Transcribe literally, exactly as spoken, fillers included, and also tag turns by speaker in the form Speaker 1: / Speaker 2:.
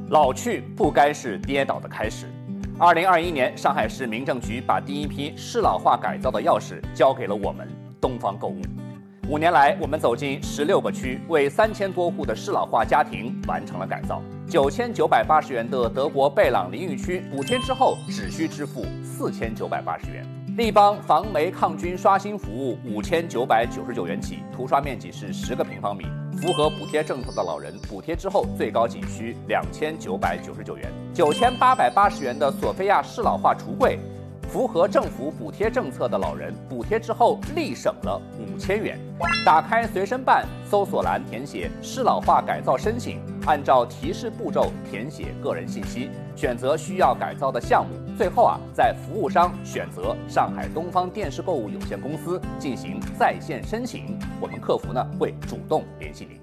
Speaker 1: 老去不该是跌倒的开始。二零二一年，上海市民政局把第一批适老化改造的钥匙交给了我们东方购物。五年来，我们走进十六个区，为三千多户的适老化家庭完成了改造。九千九百八十元的德国贝朗淋浴区补贴之后，只需支付四千九百八十元。立邦防霉抗菌刷新服务五千九百九十九元起，涂刷面积是十个平方米。符合补贴政策的老人，补贴之后最高仅需两千九百九十九元。九千八百八十元的索菲亚适老化橱柜，符合政府补贴政策的老人，补贴之后立省了五千元。打开随身办，搜索栏填写适老化改造申请，按照提示步骤填写个人信息，选择需要改造的项目。最后啊，在服务商选择上海东方电视购物有限公司进行在线申请，我们客服呢会主动联系您。